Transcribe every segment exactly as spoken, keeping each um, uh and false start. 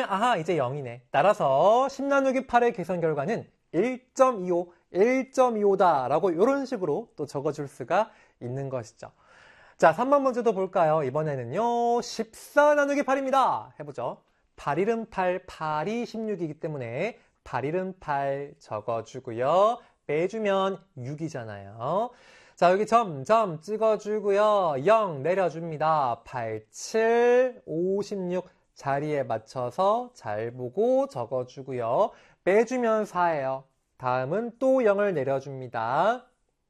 아하, 이제 영이네. 따라서 십 나누기 팔의 계산 결과는 일 점 이오, 일 점 이오다 라고 이런 식으로 또 적어줄 수가 있는 것이죠. 자, 삼 번 문제도 볼까요? 이번에는요, 십사 나누기 팔입니다. 해보죠. 팔, 일은 팔, 팔이 십육이기 때문에 팔, 일은 팔 적어주고요. 빼주면 육이잖아요. 자, 여기 점, 점 찍어주고요. 영 내려줍니다. 팔, 칠, 오십육 자리에 맞춰서 잘 보고 적어주고요. 빼주면 사예요. 다음은 또 영을 내려줍니다.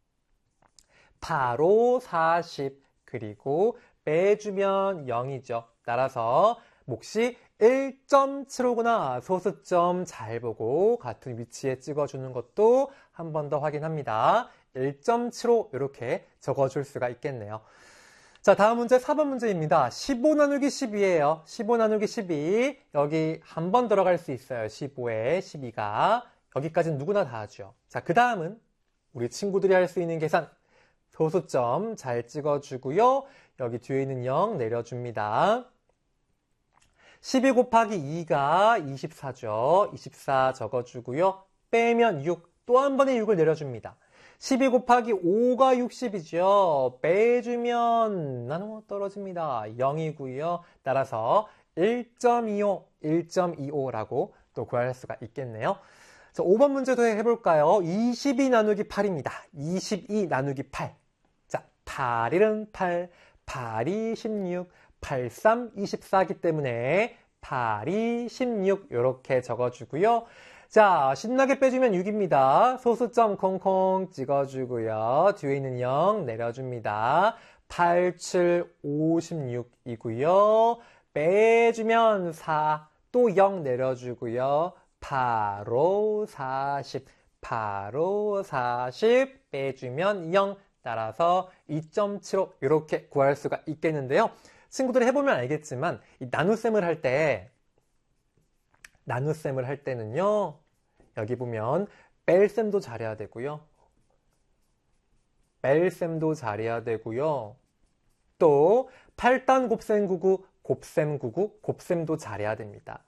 팔, 오, 사십 그리고 빼주면 영이죠. 따라서 몫이 일 점 칠오구나. 소수점 잘 보고 같은 위치에 찍어주는 것도 한 번 더 확인합니다. 일 점 칠오 이렇게 적어줄 수가 있겠네요. 자, 다음 문제 사 번 문제입니다. 십오 나누기 십이에요. 십오 나누기 십이 여기 한 번 들어갈 수 있어요. 십오에 십이가 여기까지는 누구나 다 하죠. 자, 그 다음은 우리 친구들이 할 수 있는 계산 소수점 잘 찍어주고요. 여기 뒤에 있는 영 내려줍니다. 십이 곱하기 이가 이십사죠. 이십사 적어주고요. 빼면 육, 또 한 번에 육을 내려줍니다. 십이 곱하기 오가 육십이죠. 빼주면 나누어 떨어집니다. 영이고요. 따라서 일 점 이오, 일 점 이오라고 또 구할 수가 있겠네요. 자, 오 번 문제도 해볼까요? 이십이 나누기 팔입니다. 이십이 나누기 팔. 자, 팔, 일은 팔, 팔이 십육, 팔, 삼, 이십사이기 때문에 팔이 십육 이렇게 적어주고요. 자, 신나게 빼주면 육입니다. 소수점 콩콩 찍어주고요. 뒤에 있는 영 내려줍니다. 팔, 칠, 오십육이고요. 빼주면 사, 또 영 내려주고요. 팔, 오, 사십, 팔, 오, 사십 빼주면 영 따라서 이 점 칠오 이렇게 구할 수가 있겠는데요. 친구들이 해보면 알겠지만 이 나눗셈을 할 때 나눗셈을 할 때는요. 여기 보면 뺄셈도 잘해야 되고요. 뺄셈도 잘해야 되고요. 또 팔단 곱셈 구구, 곱셈 구구, 곱셈도 잘해야 됩니다.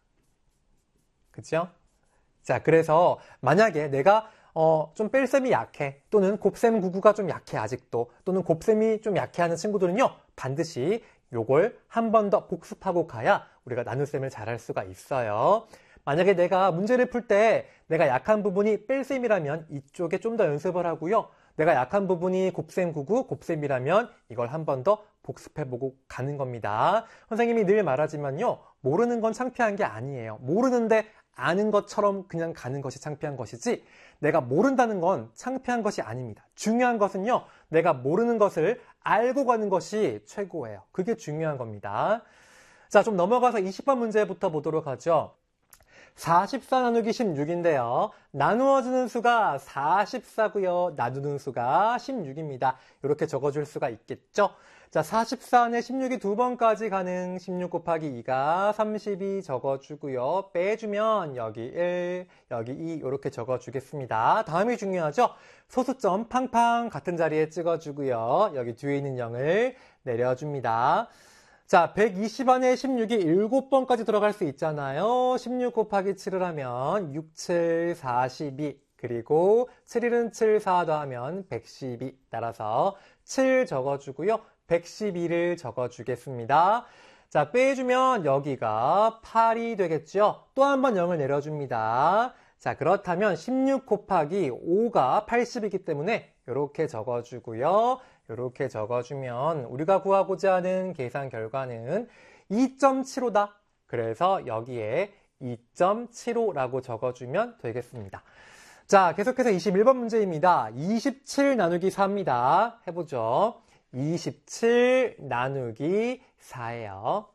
그죠? 자, 그래서 만약에 내가 어, 좀 뺄셈이 약해 또는 곱셈 구구가 좀 약해 아직도 또는 곱셈이 좀 약해 하는 친구들은요. 반드시 요걸 한 번 더 복습하고 가야 우리가 나눗셈을 잘 할 수가 있어요. 만약에 내가 문제를 풀 때 내가 약한 부분이 뺄셈이라면 이쪽에 좀 더 연습을 하고요. 내가 약한 부분이 곱셈 구구, 곱셈이라면 이걸 한 번 더 복습해보고 가는 겁니다. 선생님이 늘 말하지만요. 모르는 건 창피한 게 아니에요. 모르는데 아는 것처럼 그냥 가는 것이 창피한 것이지 내가 모른다는 건 창피한 것이 아닙니다. 중요한 것은요. 내가 모르는 것을 알고 가는 것이 최고예요. 그게 중요한 겁니다. 자, 좀 넘어가서 이십 번 문제부터 보도록 하죠. 사십사 나누기 십육인데요. 나누어지는 수가 사십사고요. 나누는 수가 십육입니다. 이렇게 적어줄 수가 있겠죠. 자, 사십사 안에 십육이 두 번까지 가능. 십육 곱하기 이가 삼십이 적어주고요. 빼주면 여기 일, 여기 이 이렇게 적어주겠습니다. 다음이 중요하죠. 소수점 팡팡 같은 자리에 찍어주고요. 여기 뒤에 있는 영을 내려줍니다. 자, 백이십 안에 십육이 일곱 번까지 들어갈 수 있잖아요. 십육 곱하기 칠을 하면 육, 칠, 사십이 그리고 칠, 일은 칠, 사 더하면 백십이 따라서 칠 적어주고요. 백십이를 적어주겠습니다. 자, 빼주면 여기가 팔이 되겠죠. 또 한 번 영을 내려줍니다. 자, 그렇다면 십육 곱하기 오가 팔십이기 때문에 이렇게 적어주고요. 이렇게 적어주면 우리가 구하고자 하는 계산 결과는 이 점 칠오다. 그래서 여기에 이 점 칠오라고 적어주면 되겠습니다. 자, 계속해서 이십일 번 문제입니다. 이십칠 나누기 사입니다. 해보죠. 이십칠 나누기 사예요.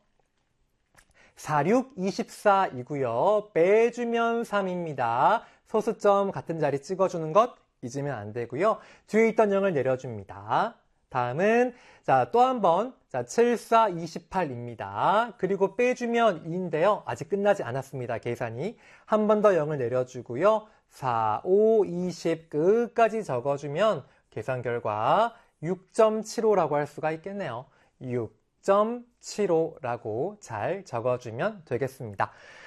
사, 육, 이십사이고요. 빼주면 삼입니다. 소수점 같은 자리 찍어주는 것 잊으면 안 되고요. 뒤에 있던 영을 내려줍니다. 다음은 자, 또 한 번 자, 칠, 사, 이십팔입니다. 그리고 빼주면 이인데요. 아직 끝나지 않았습니다. 계산이. 한 번 더 영을 내려주고요. 사, 오, 이십 끝까지 적어주면 계산 결과 육 점 칠오라고 할 수가 있겠네요. 육 점 칠오라고 잘 적어주면 되겠습니다.